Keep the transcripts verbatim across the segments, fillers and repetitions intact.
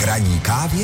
K ranní kávě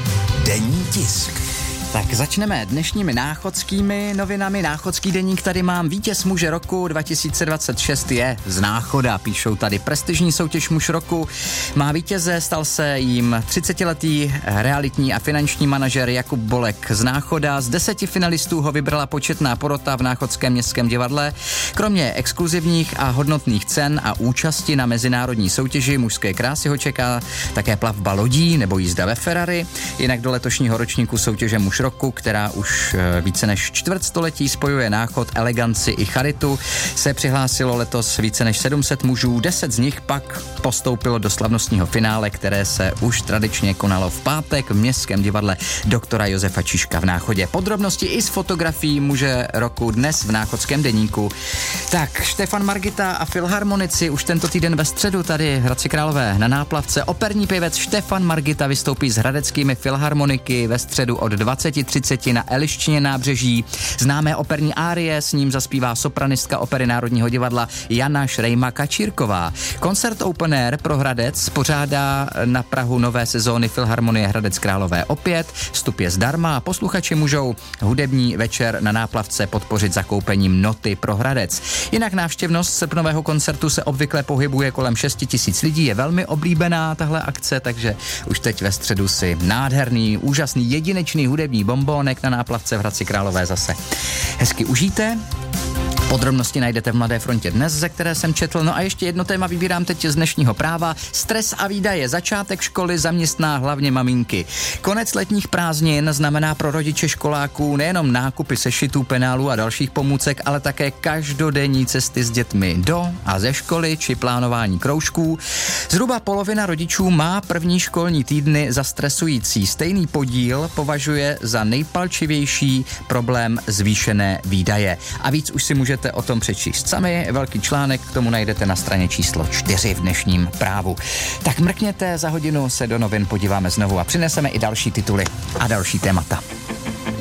denní tisk. Tak začneme dnešními náchodskými novinami. Náchodský deník tady mám. Vítěz muže roku dva tisíce dvacet šest je z Náchoda. Píšou tady prestižní soutěž muž roku. Má vítěze, stal se jim třicetiletý realitní a finanční manažer Jakub Bolek z Náchoda. Z deseti finalistů ho vybrala početná porota v Náchodském městském divadle. Kromě exkluzivních a hodnotných cen a účasti na mezinárodní soutěži mužské krásy ho čeká také plavba lodí nebo jízda ve Ferrari. Jinak do letošního ročníku soutěže muž roku, která už více než čtvrtstoletí spojuje Náchod, eleganci i charitu, se přihlásilo letos více než sedm set mužů, deset z nich pak postoupilo do slavnostního finále, které se už tradičně konalo v pátek v Městském divadle doktora Josefa Čižka v Náchodě. Podrobnosti i s fotografií muže roku dnes v Náchodském deníku. Tak, Štefan Margita a filharmonici už tento týden ve středu tady v Hradci Králové na Náplavce. Operní pěvec Štefan Margita vystoupí s hradeckými filharmoniky ve středu od dvacet třicet na Eliščině nábřeží. Známé operní árie s ním zaspívá sopranistka Opery Národního divadla Jana Šrejma Kačírková. Koncert Open Air pro Hradec pořádá na prahu nové sezóny Filharmonie Hradec Králové opět. Vstup je zdarma a posluchači můžou hudební večer na Náplavce podpořit zakoupením noty pro Hradec. Jinak návštěvnost srpnového koncertu se obvykle pohybuje kolem šest tisíc lidí. Je velmi oblíbená tahle akce, takže už teď ve středu si nádherný, úžasný, jedinečný hudební bombónek na Náplavce v Hradci Králové zase hezky užijte. Podrobnosti najdete v Mladé frontě dnes, ze které jsem četl. No a ještě jedno téma vybírám teď z dnešního práva. Stres a výdaje. Začátek školy zaměstná hlavně maminky. Konec letních prázdnin znamená pro rodiče školáků nejenom nákupy sešitů, penálů a dalších pomůcek, ale také každodenní cesty s dětmi do a ze školy či plánování kroužků. Zhruba polovina rodičů má první školní týdny za stresující. Stejný podíl považuje za nejpalčivější problém zvýšené výdaje. A víc už si můžete o tom přečíst sami. Velký článek k tomu najdete na straně číslo čtyři v dnešním právu. Tak mrkněte, za hodinu se do novin podíváme znovu a přineseme i další tituly a další témata.